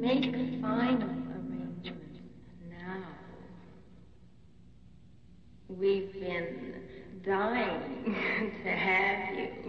make final arrangements now. We've been dying to have you.